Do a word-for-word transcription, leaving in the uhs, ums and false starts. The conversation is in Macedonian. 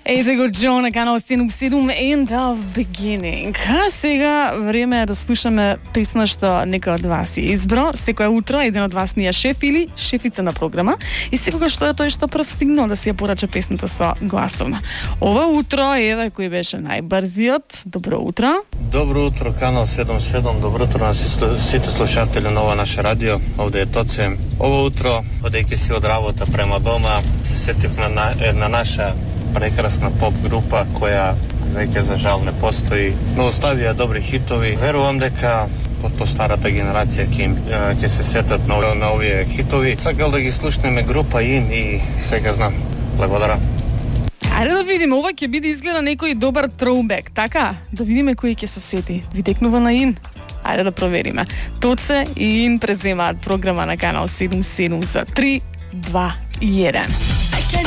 Ей го Джо на канал седум седум End of Beginning. А сега време е да слушаме песна што некој од вас е избрал. Секој утро еден од вас ни е шеф или шефица на програма и секогаш што е тој што прв стигнал да си ја порача песната со гласовна. Ова утро еве кој беше најбрзиот. Добро утро. Добро утро канал седум седум. Добро утро на сите слушатели на ова наше радио. Овде е Тоце. Ова утро одејќи си од работа према дома се сетивме на една наша прекрасна поп група која веќе за жал не постои, но оставија добри хитови. Верувам дека под постарата генерација ќе ќе се сетат на, на овие хитови. Сакал да ги слушнеме група Ин и сега знам. Благодарам. Ајде да видиме, ова ќе биде изгледа некој добар троубек, така? Да видиме кој ќе се сети. Ви текнува на Ин. Ајде да провериме. Тоце и Ин преземаат програма на канал седум седум за три, два и еден.